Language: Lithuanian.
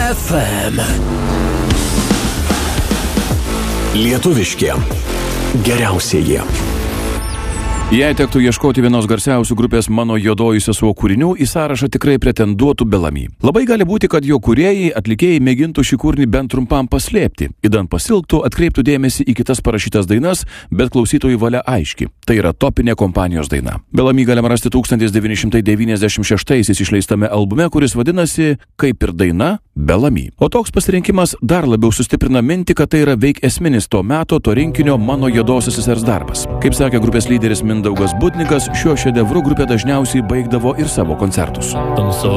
FM. Lietuviški geriausieji. Jei tektų ieškoti vienos garsiausių grupės Mano juodoji sesuo kūrinių, į sąrašą tikrai pretenduotų Bellamy. Labai gali būti, kad jo kūrėjai, atlikėjai mėgintų šį kūrinį bent trumpam paslėpti, idant pasilgtų, atkreiptų dėmesį į kitas parašytas dainas, bet klausytojų valia aiški. Tai yra topinė kompanijos daina. Bellamy galima rasti 1996 išleistame albume, kuris vadinasi Kaip ir daina Bellamy. O toks pasirinkimas dar labiau sustiprina mintį, kad tai yra veik esminis to meto to rinkinio Mano juodosios sesers darbas. Kaip sakė grupės lyderis Mindaugas Butnikas, šiuo šedevru grupė dažniausiai baigdavo ir savo koncertus.